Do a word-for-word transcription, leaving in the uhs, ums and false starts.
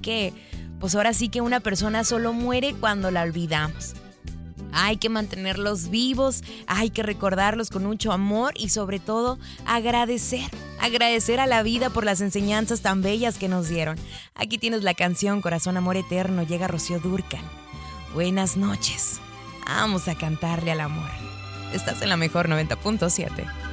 que, pues ahora sí que una persona solo muere cuando la olvidamos. Hay que mantenerlos vivos, hay que recordarlos con mucho amor y sobre todo agradecer, agradecer a la vida por las enseñanzas tan bellas que nos dieron. Aquí tienes la canción Corazón Amor Eterno, llega Rocío Dúrcal. Buenas noches, vamos a cantarle al amor. Estás en la mejor noventa punto siete.